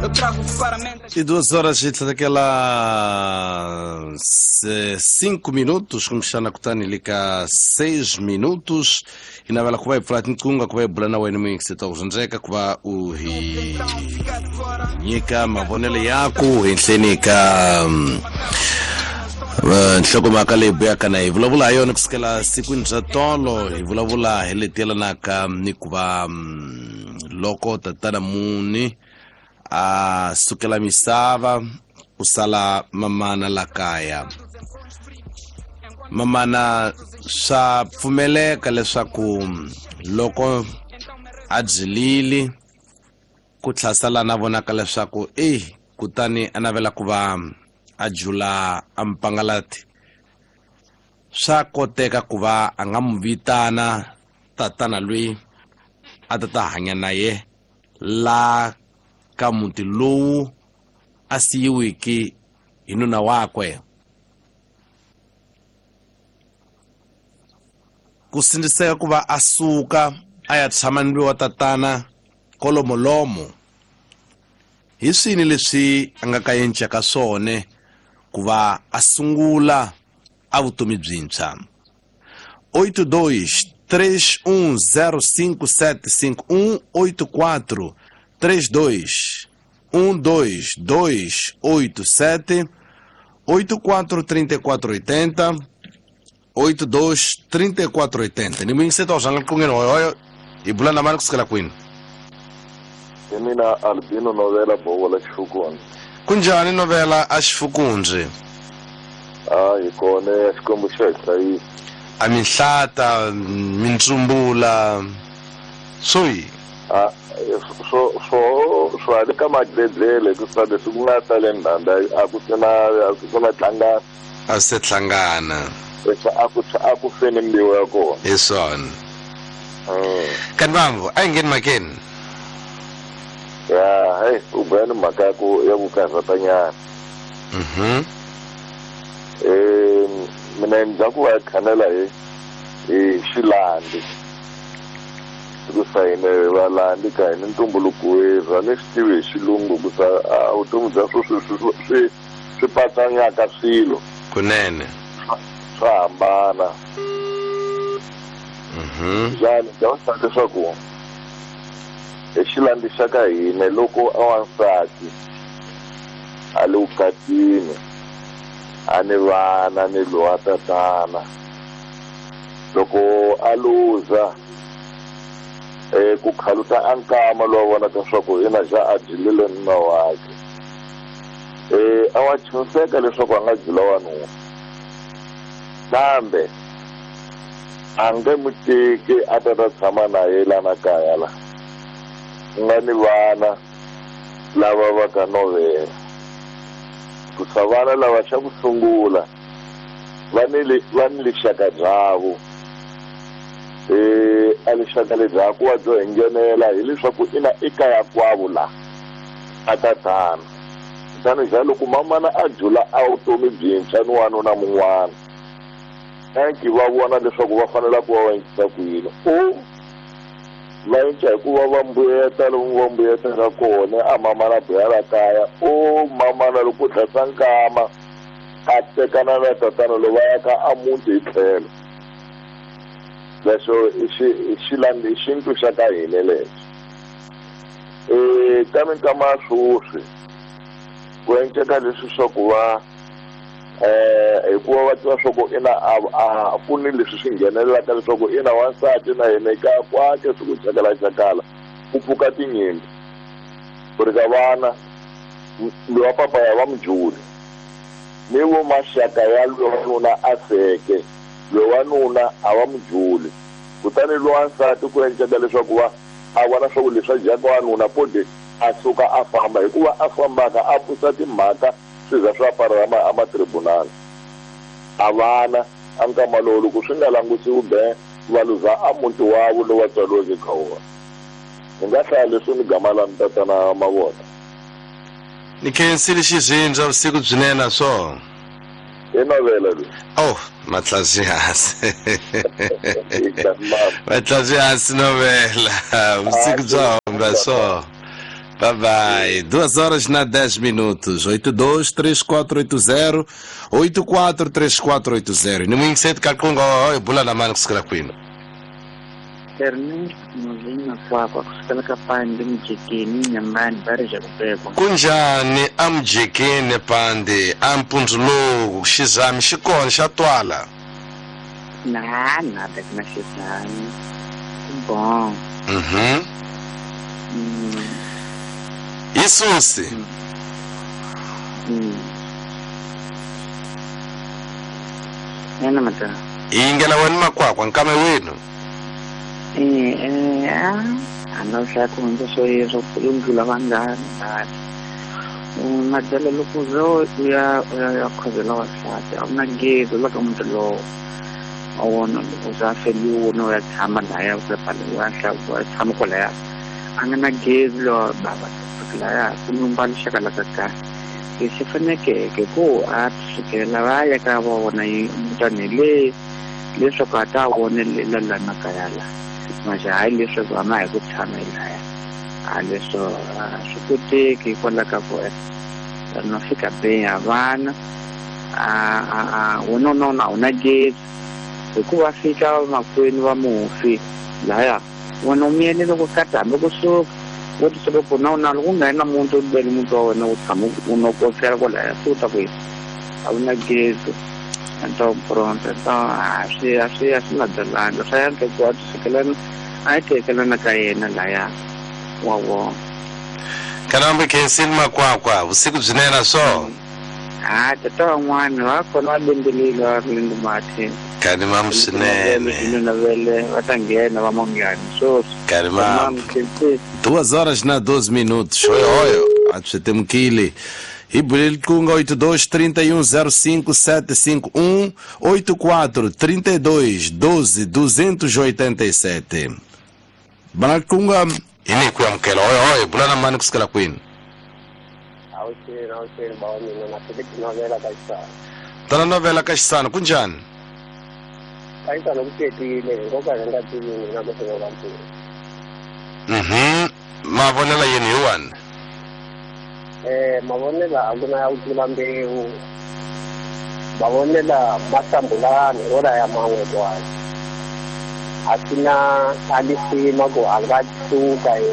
E 2 horas daquela 5 minutos, começando a contar lika 6 minutos, e na vela kuva iflat nkunga kuva bulana wenu mingi sitawuzunzeka kuva uhi nyika mavonele yako henhleni ka nhlokomhaka leyi boyaka na hi vulavula hi yona kusukela sikwini bya tolo hi vulavula hi leti yelanaka ni ku va loko tatana muni a sukela misava ku sala mamana la kaya. Mamana swa pfumeleka leswaku loko a dyilili ku tlhasala na vonaka leswaku kutani a navela ku va a jula a mpangalati, swa koteka ku va a nga mu vitana tatana loyi a ta hanya na ye la ka muti lowu a siyiwiki hi nuna wakwe. Ku sindziseka ku va a suka a ya tshama ni wa tatana kolomolomo, hi swini leswi a nga ka yencaka swone ku va a sungula a vutomi byintshwa. 82310575 84321287 843480 823480. Ni mwingise to zanga kungeni hoyo ibula na mali kusukela kwini. Mina Albino Novela Bola Xifukundzi. Kunjani Novela a Xifukundzi? Ikone xikombo xa hlayisa. A mihlata, mintsumbula, soyi. So ali ka magedlele ku sa leswi ku nga tale ndanda a ku na tlangana. A se tlangana. A ku feni mbiwa ya kona. Hi swona. Kanvamvu a hi ngeni makeni. Ya, ubani mhaka ya vukarhatanyana. Mina ndza ku va khanela hi Xilandi. Ku sayine valandi ka hi ntumbuluko wa ni xitivi hi xilungu ku sa vutomi bya swi patsanyaka swilo kunene swa hambana. Jani ndza swa leswaku Xilandi xa ka hina loko a wansati a le vukatini a ni vana ni lowa tatana, loko a luza ku khaluta a nkama lowu vonaka leswaku yena ja a dyilile nuna wake, a wa chuniseka leswaku a nga dyila wanuna, kambe a nge mu teki a ta tshama na ye lana kaya la nga ni vana lava va ka Novela. Ku sa vana lava xa ku sungula va ni lixaka byavo, a lixaka lebya ku wa byo nghenela hileswaku ina ekaya kwavo la a tatana. Kutani bya loko mamana a jula a vutomi byintshwa ni wanuna mun'wana, anki va vona leswaku va fanela ku va va endlisa ku yini. Va endla hikuva va mbuyeta lomu va mbuyetaka kona a mamana boya la kaya. Mamana loko tlhasa nkama a tekana na tatana lowu va yaka a muti hi tlhelo. Leswo Xilandi i xintu xa ka hina lexi. Ka minkama ya swoswi ku endleka leswi swa ku va hikuva va tiva swa ku ina a ku ni leswi swi nghenelelaka leswaku ina wansati na yena ekaya kwake swi ku chakala ku pfuka tinyimpi ku ri ka vana lowa papa ya va mujuli ni vo maxaka ya lowanuna a seke lowanuna a va mujuli. Kutani lowansati ku endleka leswaku va a vona swa ku leswi a dyaka wanuna pode a suka a famba, hikuva a fambaka a pfusa timhaka swi za swa fara matribunali. A vana a nkama lowu loko swi nga langutiwi be va luza a muti wavo lowu va tswariweke ka wona. Ni nga hlaya leswi ni gamala ni tatana Mavona. Ni khensile xizindza vusiku byinene so. Hi Novela loyi. Matlazi hansi. Matlazi hansi Novela. Vusiku bya homba so. Bye bye. 2 horas na 10 minutos. 823480 843480. Não me insete calcunga oi bula na mano que kwino. Terni muzina kwa kusukela kapande mjikini nyambani barija kupekwa. Kunjani amjikini pande ampunzulo xizami xikona xa twala. Nada que necessitamos. Bom. Isso sim. Ena mata. Ingela wani makwakwa nkame wenu. Ano siya kung gusto yung kulungkula kanggan. Madala lukuzo ya kazela wasati. Ang naggizo lang ang matalo. Awon uzafeli no ya tama laya usapala wa tama ko laya. Ang naggizo baba. Laya kumumbali siya kalakaka. Kasi faneke ko at sikela waya ka wona yung tanile. Leswo kata wone lala na kayala. Masha leswo ama ya kutshama ilaya. Leswo sikuti ki kola ka ko no fika be abana. Uno na unagezi. Kuwa fika makwenu wa mufi. Laya wona umyeni lokukata lokusuka. Wote sababu naona ungaenda muntu beli muntu wena uthamu unokofera ko laya futa ku awuna gezo ento pronto asi na dalanga saya ke kwat sekelan ai ke kelana kaena laya wawo Kanambe kensin makwakwa usiku zinena so. Tato mwana wako na bindililo lindu mati. Kani mamu sinene. Na vele watangena wamongani so. Kani mamu 2 horas na 12 minutos. Oyo achetemkili. Ibulil kunga 82310575 84321287. Banal kunga ini kuamkela oyo bulana mani kusikala kwini. Tana novela kaxisana kunjani? Kaxisana kutetile ngoba ngatini na kusenga bantu. Mavonela yini yuwani? Mavonela akuna utula mbewu. Mavonela masambulani ora ya mangwe kwa. Asina alisi mago angatuka